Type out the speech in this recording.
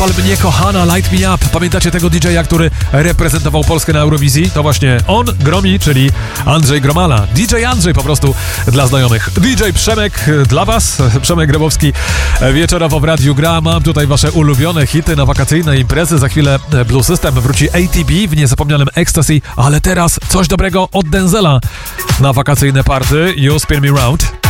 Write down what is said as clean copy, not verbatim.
Pal mnie kochana, light me up. Pamiętacie tego DJ-a, który reprezentował Polskę na Eurowizji? To właśnie on, Gromi, czyli Andrzej Gromala. DJ Andrzej po prostu dla znajomych. DJ Przemek dla was, Przemek Grabowski wieczorowo w Radiu Gra. Mam tutaj wasze ulubione hity na wakacyjne imprezy. Za chwilę Blue System, wróci ATB w niezapomnianym Ecstasy, ale teraz coś dobrego od Denzela na wakacyjne party. You Spin Me Round.